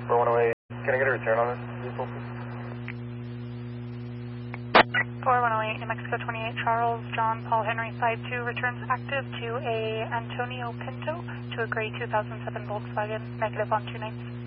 4108. Can I get a return on this vehicle, please? 4108, New Mexico 28, Charles John Paul Henry Side 2 returns active to a Antonio Pinto to a gray 2007 Volkswagen, negative on 2 nights.